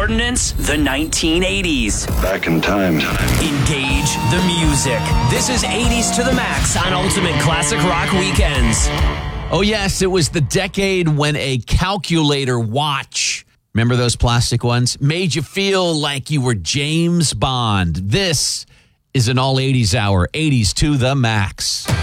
Ordnance, the 1980s. Back in time. Engage the music. This is 80s to the max on Ultimate Classic Rock Weekends. Oh, yes, it was the decade when a calculator watch, remember those plastic ones, made you feel like you were James Bond. This is an all 80s hour, 80s to the max.